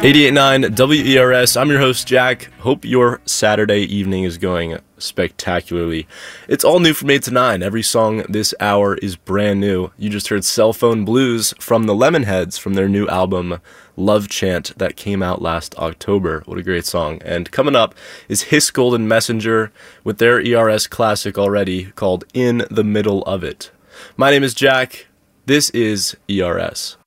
88.9 WERS. I'm your host, Jack. Hope your Saturday evening is going spectacularly. It's all new from 8 to 9. Every song this hour is brand new. You just heard Cell Phone Blues from the Lemonheads from their new album, Love Chant, that came out last October. What a great song. And coming up is Hiss Golden Messenger with their ERS classic already called In the Middle of It. My name is Jack. This is ERS.